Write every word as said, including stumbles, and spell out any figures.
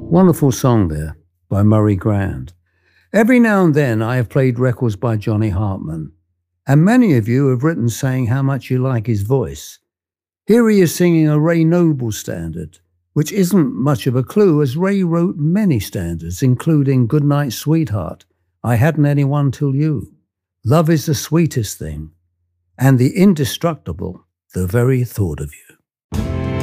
Wonderful song there by Murray Grand. Every now and then I have played records by Johnny Hartman, and many of you have written saying how much you like his voice. Here he is singing a Ray Noble standard, which isn't much of a clue as Ray wrote many standards, including Goodnight Sweetheart, I Hadn't Anyone Till You, Love is the Sweetest Thing, and the indestructible The Very Thought of You.